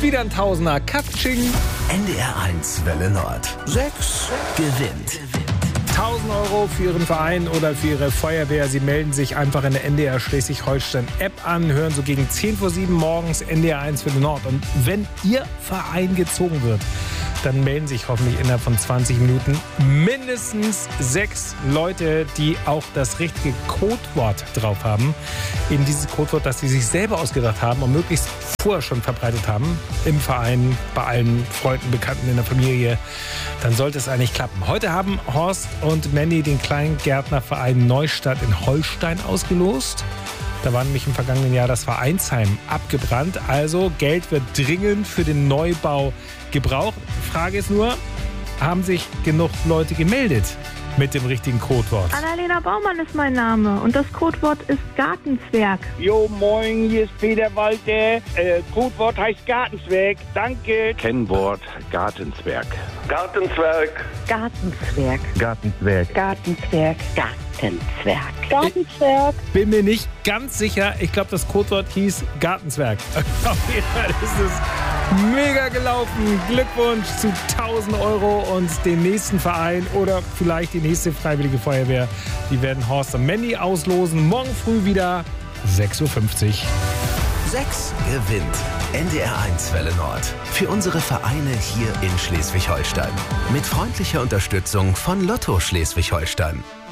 Wieder ein Tausender. Katsching. NDR 1 Welle Nord. 6 gewinnt. 1000 Euro für Ihren Verein oder für Ihre Feuerwehr. Sie melden sich einfach in der NDR Schleswig-Holstein-App an, hören so gegen 10 vor 7 morgens NDR 1 Welle Nord. Und wenn Ihr Verein gezogen wird, dann melden sich hoffentlich innerhalb von 20 Minuten mindestens 6 Leute, die auch das richtige Codewort drauf haben. Eben dieses Codewort, das sie sich selber ausgedacht haben und möglichst vorher schon verbreitet haben. Im Verein, bei allen Freunden, Bekannten, in der Familie. Dann sollte es eigentlich klappen. Heute haben Horst und Mandy den Kleingärtnerverein Neustadt in Holstein ausgelost. Da war nämlich im vergangenen Jahr das Vereinsheim abgebrannt. Also Geld wird dringend für den Neubau gebraucht. Frage ist nur, haben sich genug Leute gemeldet mit dem richtigen Codewort? Annalena Baumann ist mein Name und das Codewort ist Gartenzwerg. Jo, moin, hier ist Peter Walter. Codewort heißt Gartenzwerg. Danke. Kennwort Gartenzwerg. Gartenzwerg. Gartenzwerg. Gartenzwerg. Gartenzwerg. Gartenzwerg. Gartenzwerg. Bin mir nicht ganz sicher. Ich glaube, das Codewort hieß Gartenzwerg. Auf jeden Fall ist es mega gelaufen. Glückwunsch zu 1000 Euro und den nächsten Verein oder vielleicht die nächste Freiwillige Feuerwehr. Die werden Horst und Mandy auslosen. Morgen früh wieder 6:50 Uhr. 6 gewinnt. NDR 1 Welle Nord. Für unsere Vereine hier in Schleswig-Holstein. Mit freundlicher Unterstützung von Lotto Schleswig-Holstein.